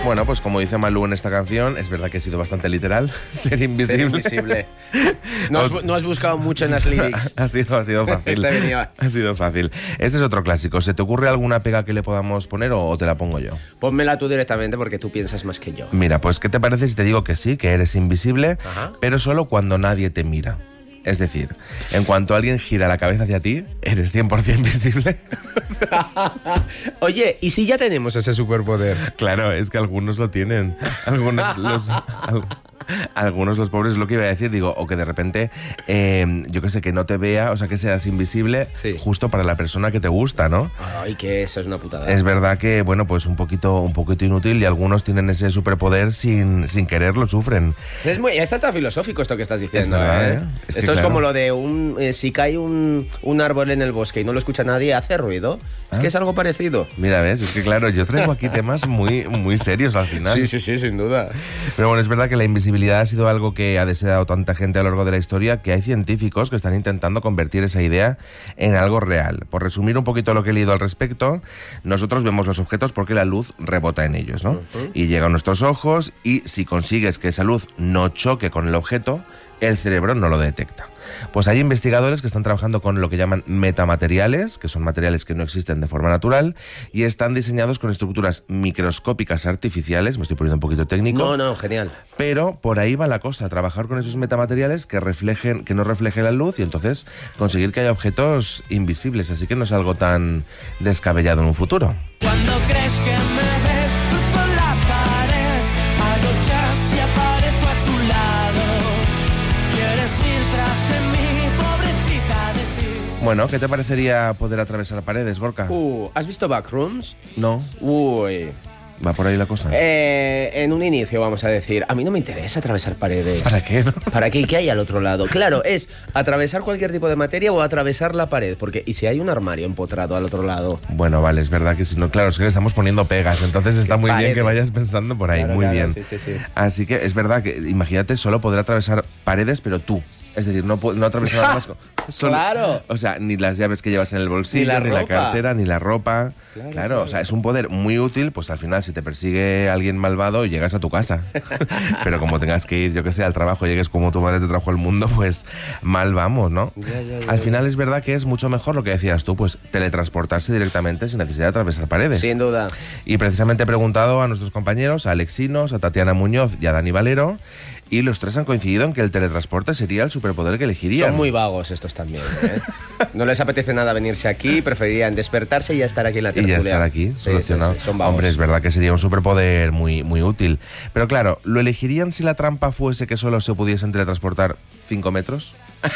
Bueno, pues como dice Malú en esta canción, es verdad que ha sido bastante literal, ser invisible. Ser invisible. No has buscado mucho en las lyrics. Ha sido fácil. Ha sido fácil. Este es otro clásico. ¿Se te ocurre alguna pega que le podamos poner o te la pongo yo? Pónmela tú directamente porque tú piensas más que yo. Mira, pues ¿qué te parece si te digo que sí, que eres invisible, pero solo cuando nadie te mira? Es decir, en cuanto alguien gira la cabeza hacia ti, eres 100% visible. Oye, ¿y si ya tenemos ese superpoder? Claro, es que algunos lo tienen. Algunos los pobres, es lo que iba a decir, digo, o que de repente, yo qué sé, que no te vea, o sea, que seas invisible justo para la persona que te gusta, ¿no? Ay, que eso es una putada. Es verdad que, bueno, pues un poquito inútil y algunos tienen ese superpoder sin querer, lo sufren. Está tan filosófico esto que estás diciendo, es verdad, Es esto es como lo de si cae un árbol en el bosque y no lo escucha nadie, ¿hace ruido? Es que es algo parecido. Mira, ves, es que claro, yo traigo aquí temas muy serios al final. Sí, sin duda. Pero bueno, es verdad que la invisibilidad ha sido algo que ha deseado tanta gente a lo largo de la historia, que hay científicos que están intentando convertir esa idea en algo real. Por resumir un poquito lo que he leído al respecto, nosotros vemos los objetos porque la luz rebota en ellos, ¿no? Y llega a nuestros ojos y si consigues que esa luz no choque con el objeto, el cerebro no lo detecta. Pues hay investigadores que están trabajando con lo que llaman metamateriales, que son materiales que no existen de forma natural, y están diseñados con estructuras microscópicas artificiales, me estoy poniendo un poquito técnico. No, genial. Pero por ahí va la cosa, trabajar con esos metamateriales que no reflejen la luz y entonces conseguir que haya objetos invisibles, así que no es algo tan descabellado en un futuro. Cuando crees que me ves, cruzo la pared, hago jazz y aparezco a tu lado. Quieres ir tras de mí, pobrecita de ti. Bueno, ¿qué te parecería poder atravesar paredes, Gorka? ¿Has visto Backrooms? No. Uy. ¿Va por ahí la cosa? En un inicio, vamos a decir, a mí no me interesa atravesar paredes. ¿Para qué, no? ¿Para qué? ¿Qué hay al otro lado? Claro, es atravesar cualquier tipo de materia o atravesar la pared, porque ¿y si hay un armario empotrado al otro lado? Bueno, vale, es verdad que si no, claro, es que le estamos poniendo pegas, entonces está muy bien que vayas pensando por ahí, claro, muy claro, bien. Sí. Así que es verdad que, imagínate, solo poder atravesar paredes, pero tú. Es decir, no atravesar más. Claro. O sea, ni las llaves que llevas en el bolsillo, ni la cartera, ni la ropa. Claro, o sea, es un poder muy útil, pues al final si te persigue alguien malvado llegas a tu casa. Pero como tengas que ir, yo que sé, al trabajo, llegues como tu madre te trajo al mundo, pues mal vamos, ¿no? Al final es verdad que es mucho mejor lo que decías tú, pues teletransportarse directamente sin necesidad de atravesar paredes. Sin duda. Y precisamente he preguntado a nuestros compañeros, a Alexinos, a Tatiana Muñoz y a Dani Valero, y los tres han coincidido en que el teletransporte sería el superpoder que elegirían. Son muy vagos estos también, ¿eh? No les apetece nada venirse aquí, preferirían despertarse y ya estar aquí en la tertulia. Y ya estar aquí, solucionado. Sí, son vagos. Hombre, es verdad que sería un superpoder muy útil. Pero claro, ¿lo elegirían si la trampa fuese que solo se pudiesen teletransportar 5 metros?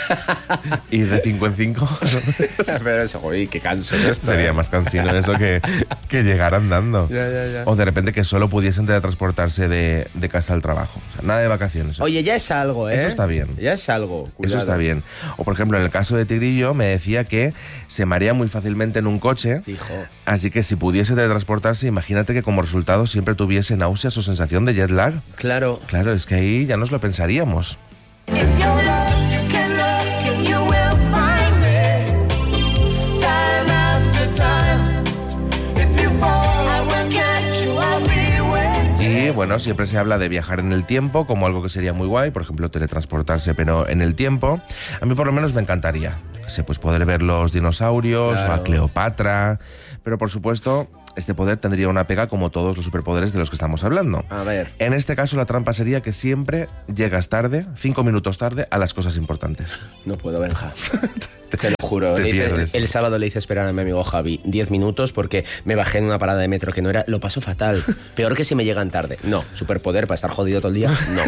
¿Y de 5 en 5? Pero eso, uy, qué canso esto. Sería más cansino eso que llegar andando. Ya. O de repente que solo pudiesen teletransportarse de casa al trabajo. O sea, nada de vacaciones. Oye, ya es algo, ¿eh? Eso está bien. Ya es algo. Cuidado. Eso está bien. O por ejemplo, en el caso de Tigrillo me decía que se marea muy fácilmente en un coche. Hijo. Así que si pudiese teletransportarse, imagínate que como resultado siempre tuviese náuseas o sensación de jet lag. Claro. Claro, es que ahí ya nos lo pensaríamos. If you're lost, you can look and you will find me. Time after time. If you fall, I will catch you, I'll be waiting. Y bueno, siempre se habla de viajar en el tiempo como algo que sería muy guay, por ejemplo, teletransportarse pero en el tiempo. A mí por lo menos me encantaría, no sé, pues poder ver los dinosaurios, claro, o a Cleopatra, pero por supuesto este poder tendría una pega como todos los superpoderes de los que estamos hablando. A ver. En este caso la trampa sería que siempre llegas tarde, 5 minutos tarde, a las cosas importantes. No puedo, Benja. Te lo juro. Te pierdes. El sábado le hice esperar a mi amigo Javi 10 minutos porque me bajé en una parada de metro que no era. Lo paso fatal. Peor que si me llegan tarde. No. Superpoder para estar jodido todo el día. No.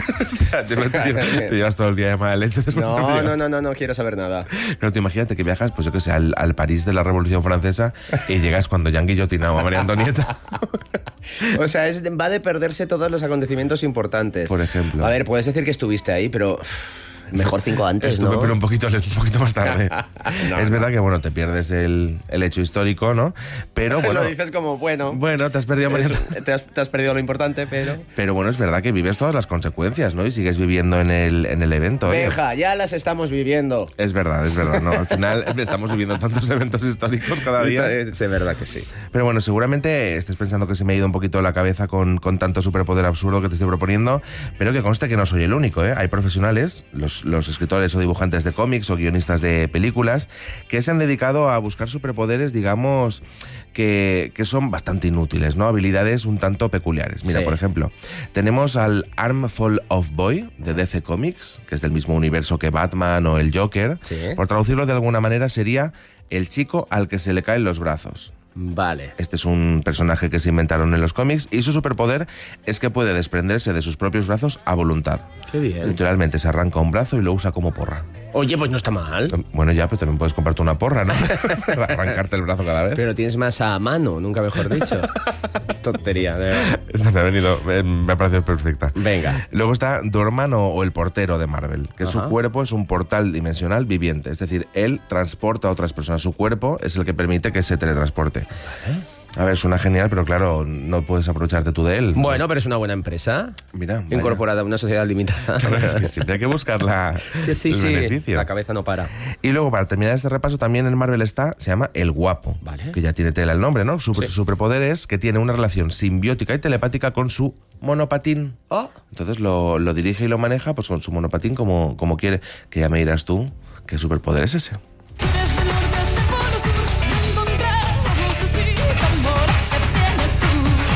Te llevas todo el día de mala leche. No quiero saber nada. Pero tú imagínate que viajas, pues yo que sé, al París de la Revolución Francesa y llegas cuando ya han guillotinado a María Antonieta. O sea, va de perderse todos los acontecimientos importantes. Por ejemplo. A ver, puedes decir que estuviste ahí, pero Mejor 5 antes, Estuve, ¿no? pero un poquito más tarde. No, es verdad que, bueno, te pierdes el hecho histórico, ¿no? Pero bueno... Lo dices como, bueno... Bueno, te has perdido... te has perdido lo importante, pero... Pero bueno, es verdad que vives todas las consecuencias, ¿no? Y sigues viviendo en el evento. oye. Deja, ya las estamos viviendo. Es verdad, ¿no? Al final estamos viviendo tantos eventos históricos cada día. Es verdad que sí. Pero bueno, seguramente estés pensando que se me ha ido un poquito la cabeza con tanto superpoder absurdo que te estoy proponiendo, pero que conste que no soy el único, ¿eh? Hay profesionales, los escritores o dibujantes de cómics o guionistas de películas, que se han dedicado a buscar superpoderes, digamos, que son bastante inútiles, ¿no? Habilidades un tanto peculiares. Mira, Sí. por ejemplo, tenemos al Armful of Boy de DC Comics, que es del mismo universo que Batman o el Joker. Sí. Por traducirlo de alguna manera sería el chico al que se le caen los brazos. Vale. Este es un personaje que se inventaron en los cómics y su superpoder es que puede desprenderse de sus propios brazos a voluntad. Qué bien. Literalmente se arranca un brazo y lo usa como porra. Oye, pues no está mal. Bueno, ya, pero también puedes comprarte una porra, ¿no? Para arrancarte el brazo cada vez. Pero tienes más a mano, nunca mejor dicho. Tontería, de verdad. Esa me ha venido, me ha parecido perfecta. Venga. Luego está Dorman o el portero de Marvel, que su Ajá. cuerpo es un portal dimensional viviente. Es decir, él transporta a otras personas. Su cuerpo es el que permite que se teletransporte. A ver, suena genial, pero claro, no puedes aprovecharte tú de él. Bueno, pero es una buena empresa. Mira, vaya. Incorporada a una sociedad limitada. Claro, es que siempre hay que buscar Que sí, el sí. beneficio. La cabeza no para. Y luego, para terminar este repaso, también en Marvel se llama El Guapo, Vale. que ya tiene tela el nombre, ¿no? Su Sí. superpoder es que tiene una relación simbiótica y telepática con su monopatín. Oh. Entonces lo dirige y lo maneja pues con su monopatín como quiere. Que ya me dirás tú, ¿qué superpoder es ese? Desde el norte hasta el polo sur, encontramos así tambores que tienes tú.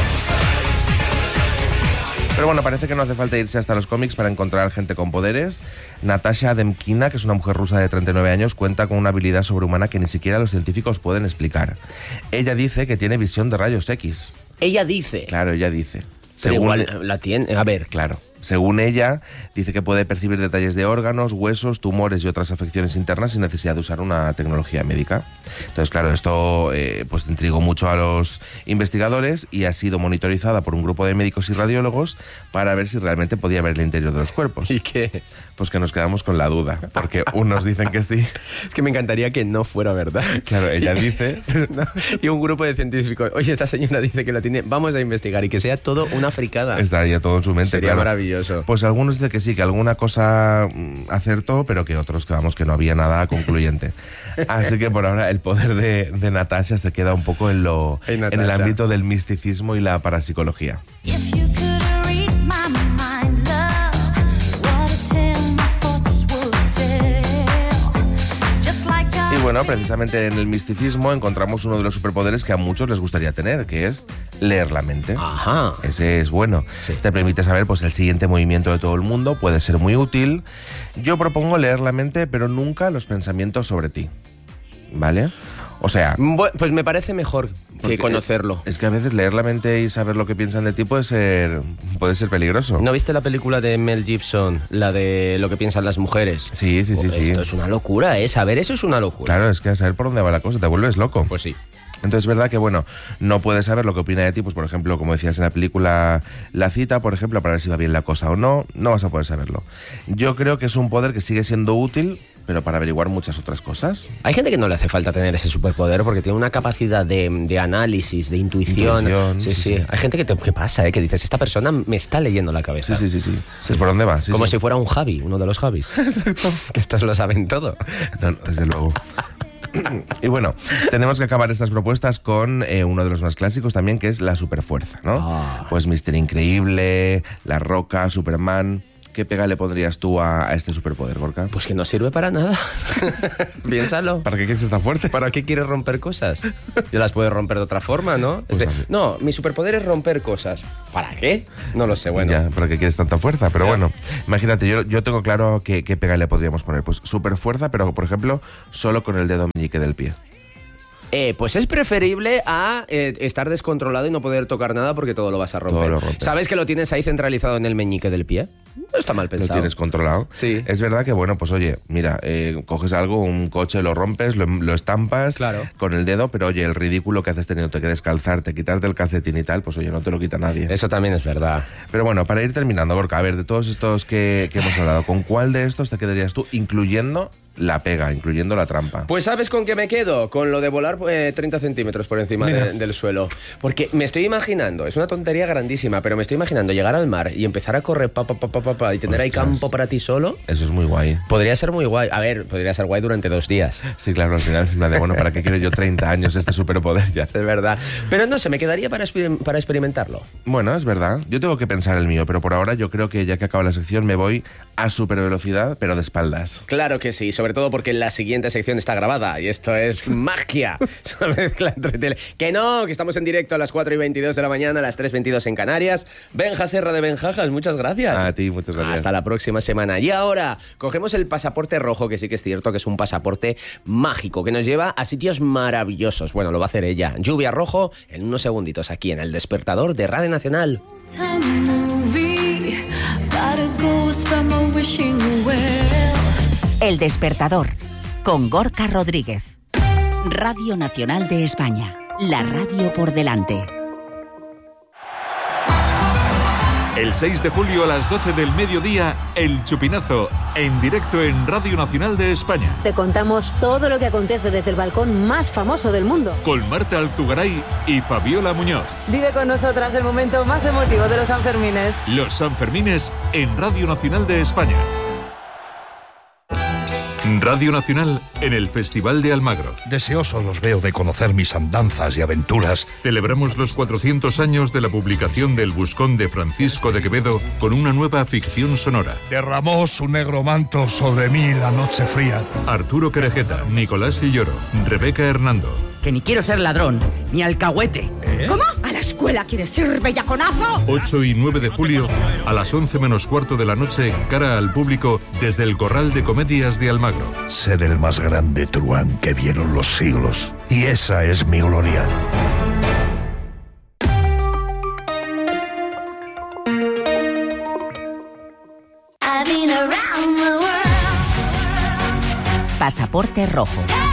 Pero bueno, parece que no hace falta irse hasta los cómics para encontrar gente con poderes. Natasha Demkina, que es una mujer rusa de 39 años, cuenta con una habilidad sobrehumana que ni siquiera los científicos pueden explicar. Ella dice que tiene visión de rayos X. Ella dice. Claro, ella dice. Pero igual la tiene. A ver. Claro. Según ella, dice que puede percibir detalles de órganos, huesos, tumores y otras afecciones internas sin necesidad de usar una tecnología médica. Entonces, claro, esto pues intrigó mucho a los investigadores y ha sido monitorizada por un grupo de médicos y radiólogos para ver si realmente podía ver el interior de los cuerpos. ¿Y qué? Pues que nos quedamos con la duda, porque unos dicen que sí. Es que me encantaría que no fuera verdad. Claro, ella dice... Y un grupo de científicos. Oye, esta señora dice que la tiene. Vamos a investigar y que sea todo una fricada. Estaría todo en su mente, Sería claro. maravilloso. Pues algunos dicen que sí, que alguna cosa acertó, pero que otros, que vamos, que no había nada concluyente. Así que por ahora el poder de Natasha se queda un poco en Natasha. el ámbito del misticismo y la parapsicología. If you could read my mind, love, what a tale my thoughts would tell. Just like Y bueno, precisamente en el misticismo encontramos uno de los superpoderes que a muchos les gustaría tener, que es leer la mente. Ajá. Ese es bueno. Sí. Te permite saber pues el siguiente movimiento de todo el mundo, puede ser muy útil. Yo propongo leer la mente, pero nunca los pensamientos sobre ti. ¿Vale? O sea, Bueno, pues me parece mejor que conocerlo. es que a veces leer la mente y saber lo que piensan de ti puede ser peligroso. ¿No viste la película de Mel Gibson, la de lo que piensan las mujeres? Sí, sí, sí, sí. Esto es una locura, ¿eh? Saber eso es una locura. Claro, es que a saber por dónde va la cosa, te vuelves loco. Pues sí. Entonces es verdad que, bueno, no puedes saber lo que opina de ti, pues por ejemplo, como decías en la película La Cita, por ejemplo, para ver si va bien la cosa o no, no vas a poder saberlo. Yo creo que es un poder que sigue siendo útil, pero para averiguar muchas otras cosas. Hay gente que no le hace falta tener ese superpoder porque tiene una capacidad de análisis, de intuición. Sí, Sí. sí. Hay gente que pasa, que dices, esta persona me está leyendo la cabeza. Sí. ¿Es por dónde va? Sí, Como sí. si fuera un Javi, uno de los Javis. Exacto. Que estos lo saben todo. No, desde luego. Y bueno, tenemos que acabar estas propuestas con uno de los más clásicos también, que es la superfuerza, ¿no? Ah. Pues Mister Increíble, La Roca, Superman. ¿Qué pega le pondrías tú a este superpoder, Gorka? Pues que no sirve para nada. Piénsalo. ¿Para qué quieres estar fuerte? ¿Para qué quieres romper cosas? Yo las puedo romper de otra forma, ¿no? Pues Es de, a mí- no, mi superpoder es romper cosas. ¿Para qué? No lo sé, bueno. Ya, ¿para qué quieres tanta fuerza? Pero Ya. bueno, imagínate, yo tengo claro qué pega le podríamos poner. Pues superfuerza, pero por ejemplo, solo con el dedo meñique del pie. Pues es preferible a estar descontrolado y no poder tocar nada porque todo lo vas a romper. Todo lo rompes. ¿Sabes que lo tienes ahí centralizado en el meñique del pie? No está mal lo pensado. tienes controlado. Sí. Es verdad que, bueno, pues oye, mira, coges algo, un coche, lo rompes, lo estampas Claro. con el dedo, pero oye, el ridículo que haces teniendo que descalzarte, quitarte el calcetín y tal, pues oye, no te lo quita nadie. Eso también es verdad. Pero bueno, para ir terminando, Gorka, a ver, de todos estos que hemos hablado, ¿con cuál de estos te quedarías tú, incluyendo la pega, incluyendo la trampa? Pues ¿sabes con qué me quedo? Con lo de volar 30 centímetros por encima del suelo. Porque me estoy imaginando, es una tontería grandísima, pero me estoy imaginando llegar al mar y empezar a correr y tener ahí Ostras. campo para ti solo. Eso es muy guay. Podría ser muy guay. A ver, podría ser guay durante 2 días. Sí, claro, al final es en plan de, bueno, ¿para qué quiero yo 30 años este superpoder ya? Es verdad. Pero no sé, me quedaría para experimentarlo. Bueno, es verdad. Yo tengo que pensar el mío, pero por ahora yo creo que ya que acaba la sección me voy a supervelocidad, pero de espaldas. Claro que sí, sobre todo porque la siguiente sección está grabada y esto es magia. Es una mezcla entre Que no, que estamos en directo a las 4:22 de la mañana, a las 3:22 en Canarias. Benja Serra de Benjajas, muchas gracias. A ti, muchas gracias. Hasta la próxima semana. Y ahora, cogemos el pasaporte rojo, que sí que es cierto que es un pasaporte mágico, que nos lleva a sitios maravillosos. Bueno, lo va a hacer ella. Lluvia Rojo, en unos segunditos aquí en El Despertador de Radio Nacional. Time movie, got a ghost from a wishing well. El Despertador, con Gorka Rodríguez. Radio Nacional de España, la radio por delante. El 6 de julio a las 12 del mediodía, El Chupinazo, en directo en Radio Nacional de España. Te contamos todo lo que acontece desde el balcón más famoso del mundo. Con Marta Alzugaray y Fabiola Muñoz. Vive con nosotras el momento más emotivo de los Sanfermines. Los Sanfermines en Radio Nacional de España. Radio Nacional en el Festival de Almagro. Deseoso los veo de conocer mis andanzas y aventuras. Celebramos los 400 años de la publicación del Buscón de Francisco de Quevedo con una nueva ficción sonora. Derramó su negro manto sobre mí la noche fría. Arturo Querejeta, Nicolás Silloro, Rebeca Hernando. Que ni quiero ser ladrón, ni alcahuete. ¿Cómo? ¿A la escuela quieres ir, bellaconazo? 8 y 9 de julio, a las 11 menos cuarto de la noche, cara al público desde el Corral de Comedias de Almagro. Ser el más grande truán que vieron los siglos. Y esa es mi gloria. Pasaporte rojo.